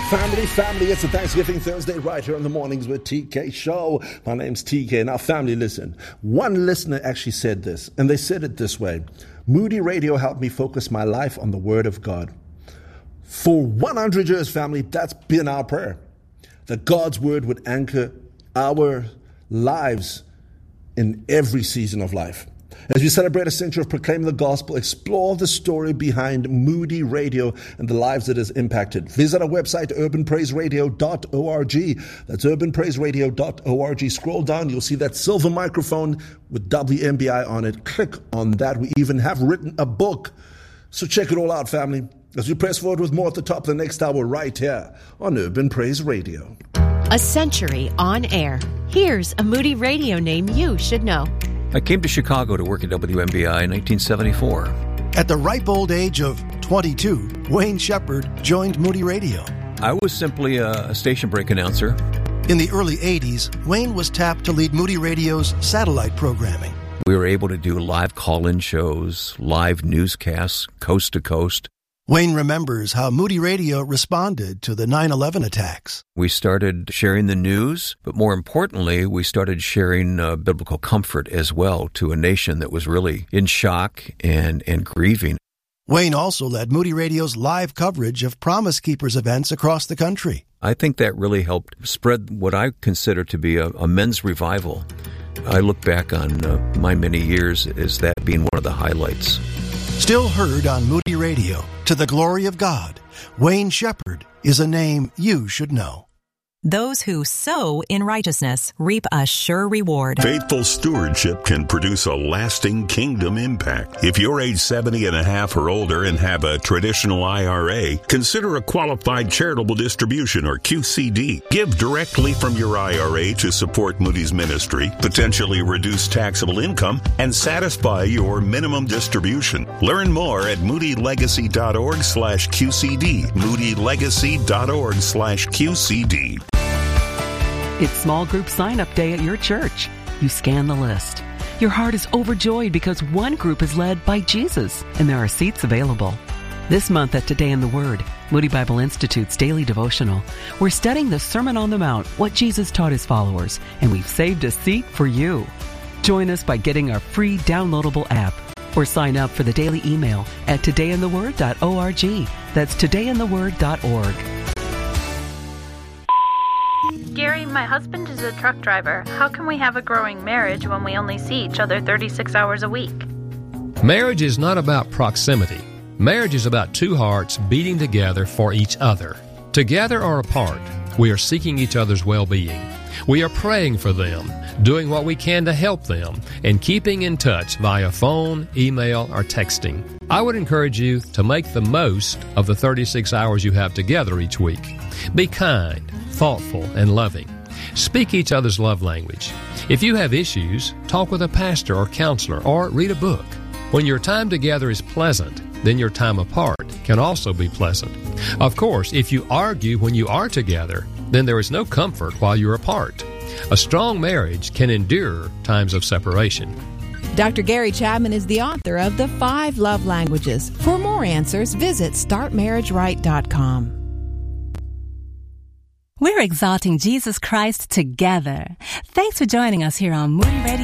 Family, it's a Thanksgiving Thursday right here on the Mornings with TK show. My name's TK. Now, family, listen. One listener actually said this, and they said it this way. Moody Radio helped me focus my life on the Word of God. For 100 years, family, that's been our prayer. That God's Word would anchor our lives in every season of life. As we celebrate a century of proclaiming the gospel, explore the story behind Moody Radio and the lives it has impacted. Visit our website, urbanpraiseradio.org. That's urbanpraiseradio.org. Scroll down, you'll see that silver microphone with WMBI on it. Click on that. We even have written a book. So check it all out, family, as we press forward with more at the top of the next hour right here on Urban Praise Radio. A century on air. Here's a Moody Radio name you should know. I came to Chicago to work at WMBI in 1974. At the ripe old age of 22, Wayne Shepherd joined Moody Radio. I was simply a station break announcer. In the early 80s, Wayne was tapped to lead Moody Radio's satellite programming. We were able to do live call-in shows, live newscasts, coast to coast. Wayne remembers how Moody Radio responded to the 9/11 attacks. We started sharing the news, but more importantly, we started sharing biblical comfort as well to a nation that was really in shock and grieving. Wayne also led Moody Radio's live coverage of Promise Keepers events across the country. I think that really helped spread what I consider to be a men's revival. I look back on my many years as that being one of the highlights. Still heard on Moody Radio, to the glory of God, Wayne Shepherd is a name you should know. Those who sow in righteousness reap a sure reward. Faithful stewardship can produce a lasting kingdom impact. If you're age 70 and a half or older and have a traditional IRA, consider a qualified charitable distribution or QCD. Give directly from your IRA to support Moody's ministry, potentially reduce taxable income, and satisfy your minimum distribution. Learn more at moodylegacy.org/QCD. moodylegacy.org/QCD. It's small group sign-up day at your church. You scan the list. Your heart is overjoyed because one group is led by Jesus, and there are seats available. This month at Today in the Word, Moody Bible Institute's daily devotional, we're studying the Sermon on the Mount, what Jesus taught his followers, and we've saved a seat for you. Join us by getting our free downloadable app, or sign up for the daily email at todayintheword.org. That's todayintheword.org. Gary, my husband is a truck driver. How can we have a growing marriage when we only see each other 36 hours a week? Marriage is not about proximity. Marriage is about two hearts beating together for each other. Together or apart, we are seeking each other's well-being. We are praying for them, doing what we can to help them, and keeping in touch via phone, email, or texting. I would encourage you to make the most of the 36 hours you have together each week. Be kind, thoughtful, and loving. Speak each other's love language. If you have issues, talk with a pastor or counselor, or read a book. When your time together is pleasant, then your time apart can also be pleasant. Of course, if you argue when you are together, then there is no comfort while you're apart. A strong marriage can endure times of separation. Dr. Gary Chapman is the author of The 5 Love Languages. For more answers, visit StartMarriageRight.com. We're exalting Jesus Christ together. Thanks for joining us here on Moody Radio.